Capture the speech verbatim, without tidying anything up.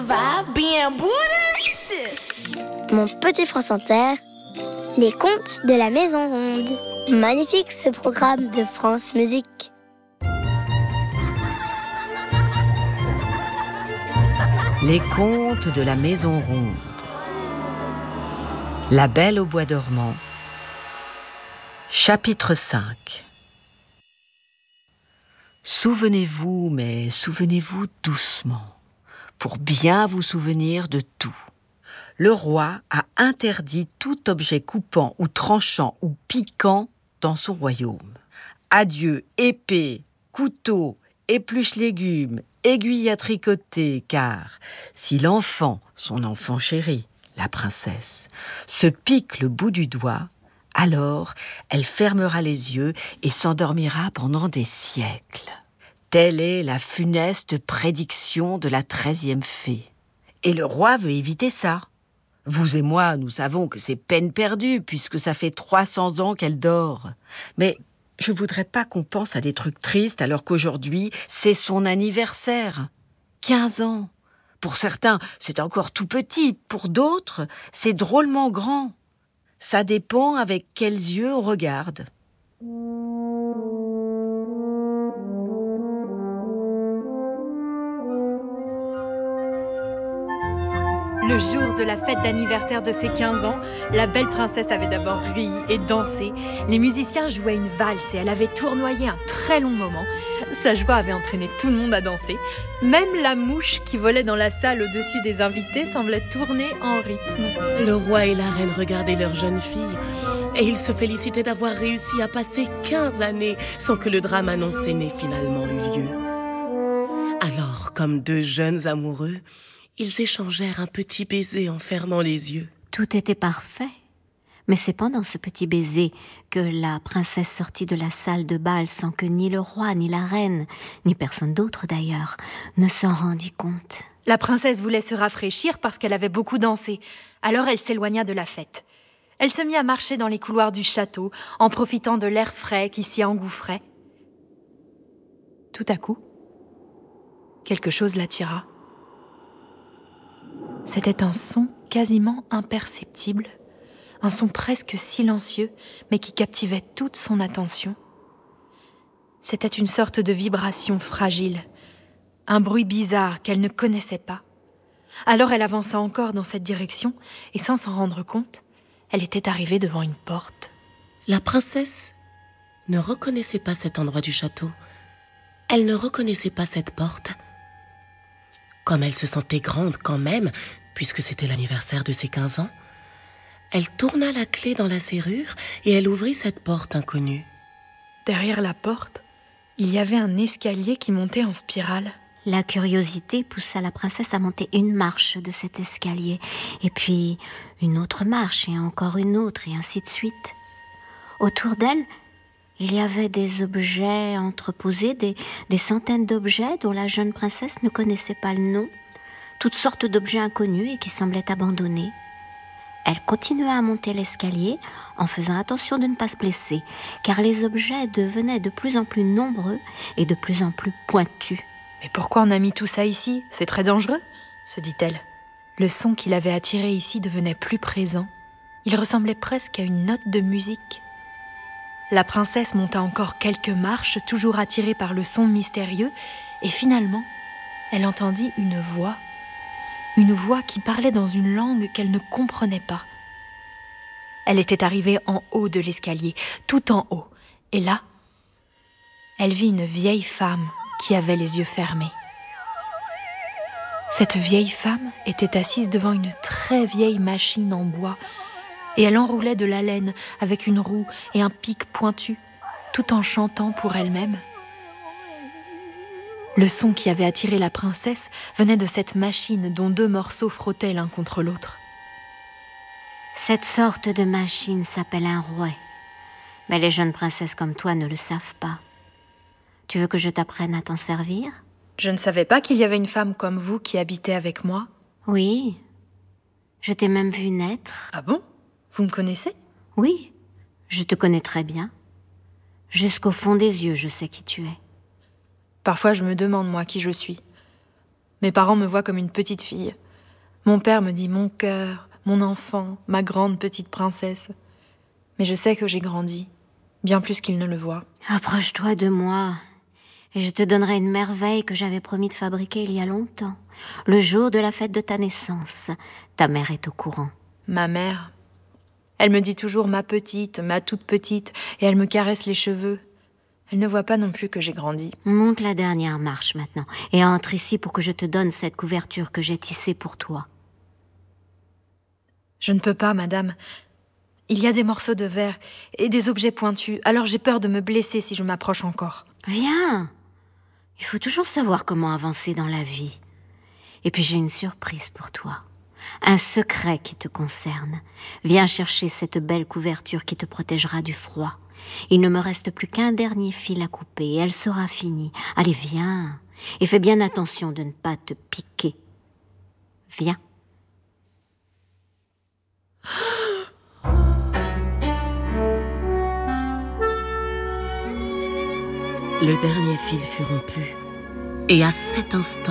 survive being bourricious. Mon petit France Inter, les contes de la Maison Ronde. Magnifique ce programme de France Musique. Les contes de la Maison Ronde. La Belle au bois dormant. Chapitre cinq. Souvenez-vous, mais souvenez-vous doucement, pour bien vous souvenir de tout. Le roi a interdit tout objet coupant ou tranchant ou piquant dans son royaume. Adieu épée, couteau, épluche-légumes, aiguille à tricoter, car si l'enfant, son enfant chéri, la princesse, se pique le bout du doigt, alors elle fermera les yeux et s'endormira pendant des siècles. Telle est la funeste prédiction de la treizième fée. Et le roi veut éviter ça. Vous et moi, nous savons que c'est peine perdue, puisque ça fait trois cents ans qu'elle dort. Mais je voudrais pas qu'on pense à des trucs tristes alors qu'aujourd'hui, c'est son anniversaire. quinze ans. Pour certains, c'est encore tout petit. Pour d'autres, c'est drôlement grand. Ça dépend avec quels yeux on regarde. Le jour de la fête d'anniversaire de ses quinze ans, la belle princesse avait d'abord ri et dansé. Les musiciens jouaient une valse et elle avait tournoyé un très long moment. Sa joie avait entraîné tout le monde à danser. Même la mouche qui volait dans la salle au-dessus des invités semblait tourner en rythme. Le roi et la reine regardaient leur jeune fille et ils se félicitaient d'avoir réussi à passer quinze années sans que le drame annoncé n'ait finalement eu lieu. Alors, comme deux jeunes amoureux, ils échangèrent un petit baiser en fermant les yeux. Tout était parfait. Mais c'est pendant ce petit baiser que la princesse sortit de la salle de bal sans que ni le roi, ni la reine, ni personne d'autre d'ailleurs, ne s'en rendit compte. La princesse voulait se rafraîchir parce qu'elle avait beaucoup dansé. Alors elle s'éloigna de la fête. Elle se mit à marcher dans les couloirs du château, en profitant de l'air frais qui s'y engouffrait. Tout à coup, quelque chose l'attira. C'était un son quasiment imperceptible, un son presque silencieux, mais qui captivait toute son attention. C'était une sorte de vibration fragile, un bruit bizarre qu'elle ne connaissait pas. Alors elle avança encore dans cette direction, et sans s'en rendre compte, elle était arrivée devant une porte. La princesse ne reconnaissait pas cet endroit du château. Elle ne reconnaissait pas cette porte. Comme elle se sentait grande quand même, puisque c'était l'anniversaire de ses quinze ans, elle tourna la clé dans la serrure et elle ouvrit cette porte inconnue. Derrière la porte, il y avait un escalier qui montait en spirale. La curiosité poussa la princesse à monter une marche de cet escalier, et puis une autre marche, et encore une autre, et ainsi de suite. Autour d'elle, il y avait des objets entreposés, des, des centaines d'objets dont la jeune princesse ne connaissait pas le nom, toutes sortes d'objets inconnus et qui semblaient abandonnés. Elle continua à monter l'escalier en faisant attention de ne pas se blesser, car les objets devenaient de plus en plus nombreux et de plus en plus pointus. « Mais pourquoi on a mis tout ça ici ? C'est très dangereux », se dit-elle. Le son qui l'avait attirée ici devenait plus présent. Il ressemblait presque à une note de musique. La princesse monta encore quelques marches, toujours attirée par le son mystérieux, et finalement, elle entendit une voix. Une voix qui parlait dans une langue qu'elle ne comprenait pas. Elle était arrivée en haut de l'escalier, tout en haut. Et là, elle vit une vieille femme qui avait les yeux fermés. Cette vieille femme était assise devant une très vieille machine en bois, et elle enroulait de la laine avec une roue et un pic pointu, tout en chantant pour elle-même. Le son qui avait attiré la princesse venait de cette machine dont deux morceaux frottaient l'un contre l'autre. Cette sorte de machine s'appelle un rouet, mais les jeunes princesses comme toi ne le savent pas. Tu veux que je t'apprenne à t'en servir ? Je ne savais pas qu'il y avait une femme comme vous qui habitait avec moi. Oui, je t'ai même vu naître. Ah bon ? Vous me connaissez ? Oui, je te connais très bien. Jusqu'au fond des yeux, je sais qui tu es. Parfois, je me demande, moi, qui je suis. Mes parents me voient comme une petite fille. Mon père me dit mon cœur, mon enfant, ma grande petite princesse. Mais je sais que j'ai grandi, bien plus qu'ils ne le voient. Approche-toi de moi, et je te donnerai une merveille que j'avais promis de fabriquer il y a longtemps. Le jour de la fête de ta naissance, ta mère est au courant. Ma mère, elle me dit toujours ma petite, ma toute petite, et elle me caresse les cheveux. Elle ne voit pas non plus que j'ai grandi. Monte la dernière marche maintenant, et entre ici pour que je te donne cette couverture que j'ai tissée pour toi. Je ne peux pas, madame. Il y a des morceaux de verre et des objets pointus, alors j'ai peur de me blesser si je m'approche encore. Viens! Il faut toujours savoir comment avancer dans la vie. Et puis j'ai une surprise pour toi. Un secret qui te concerne. Viens chercher cette belle couverture qui te protégera du froid. Il ne me reste plus qu'un dernier fil à couper et elle sera finie. Allez, viens. Et fais bien attention de ne pas te piquer. Viens. Le dernier fil fut rompu, et à cet instant,